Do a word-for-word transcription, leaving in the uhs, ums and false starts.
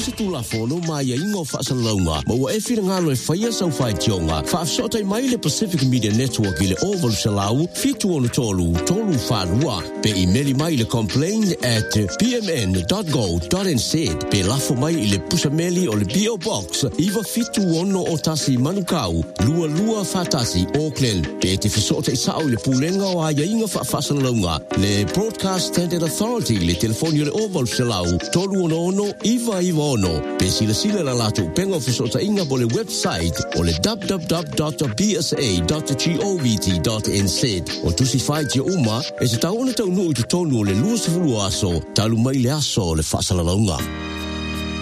se tu la fono mai ia ingo whaasalonga. Ma ua e whira ngalo e whaia sau whai tionga. Whaafsotai mai le Pacific Media Network i le Oval Salau, fitu ono tolu, tolu whanua. Pe i meli mai le complain at p m n dot go dot n z. Pe lafo mai i le pusameli o le P O Box, iwa fitu ono o tasi manukau, lua lua fatasi Auckland. Pe te whasotai sao i le pulenga o aia inga whaasalonga. Le Broadcast Standard Authority, le telefoni o le Oval Salau, tolu ono ono, iwa iwa ono. Pe sila sila la latu penga whasota inga bo le website o le w w w dot b s a dot govt dot n z. O tusi whai tia uma, e se tau ona tau nui tu tonu o le lua sefulu aso, talu mai le aso le whasalalonga.